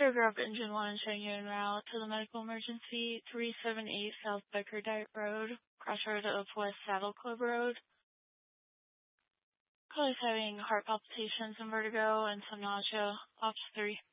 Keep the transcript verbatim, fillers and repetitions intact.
Paragraph engine one showing you en route to the medical emergency, three seven eight South Becker Dyke Road, crossroad of West Saddle Club Road. Caller is having heart palpitations and vertigo and some nausea. Ops three.